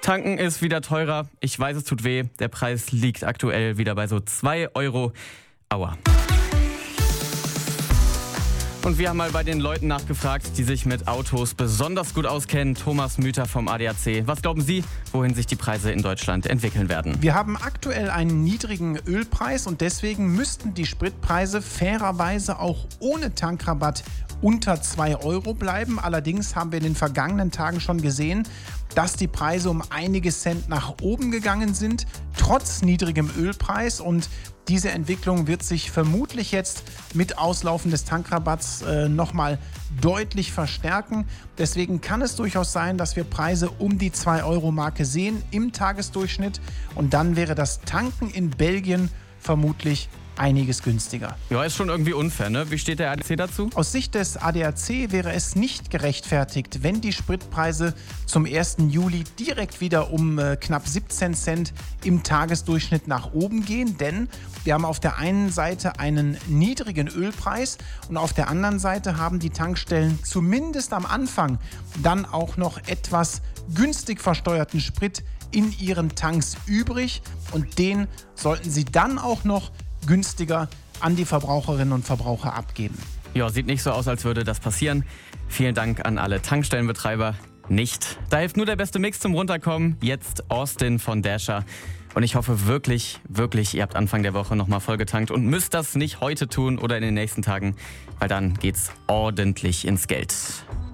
Tanken ist wieder teurer. Ich weiß, es tut weh. Der Preis liegt aktuell wieder bei so 2 Euro. Aua. Und wir haben mal bei den Leuten nachgefragt, die sich mit Autos besonders gut auskennen. Thomas Müther vom ADAC. Was glauben Sie, wohin sich die Preise in Deutschland entwickeln werden? Wir haben aktuell einen niedrigen Ölpreis und deswegen müssten die Spritpreise fairerweise auch ohne Tankrabatt unter 2 Euro bleiben. Allerdings haben wir in den vergangenen Tagen schon gesehen, dass die Preise um einige Cent nach oben gegangen sind, trotz niedrigem Ölpreis. Und diese Entwicklung wird sich vermutlich jetzt mit Auslaufen des Tankrabatts nochmal deutlich verstärken. Deswegen kann es durchaus sein, dass wir Preise um die 2-Euro-Marke sehen im Tagesdurchschnitt. Und dann wäre das Tanken in Belgien vermutlich einiges günstiger. Ja, ist schon irgendwie unfair, ne? Wie steht der ADAC dazu? Aus Sicht des ADAC wäre es nicht gerechtfertigt, wenn die Spritpreise zum 1. Juli direkt wieder um knapp 17 Cent im Tagesdurchschnitt nach oben gehen, denn wir haben auf der einen Seite einen niedrigen Ölpreis und auf der anderen Seite haben die Tankstellen zumindest am Anfang dann auch noch etwas günstig versteuerten Sprit in ihren Tanks übrig und den sollten sie dann auch noch günstiger an die Verbraucherinnen und Verbraucher abgeben. Ja, sieht nicht so aus, als würde das passieren. Vielen Dank an alle Tankstellenbetreiber. Nicht. Da hilft nur der beste Mix zum Runterkommen. Jetzt Austin von Dasher. Und ich hoffe wirklich, ihr habt Anfang der Woche nochmal vollgetankt und müsst das nicht heute tun oder in den nächsten Tagen, weil dann geht's ordentlich ins Geld.